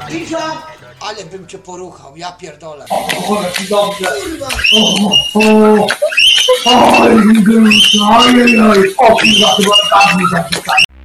Cisza! Ale bym cię poruchał, ja pierdolę. O, jaki dobrze. Kurwa! Oj, kurwa, ojej, o kurwa, chyba tak mi zapisać.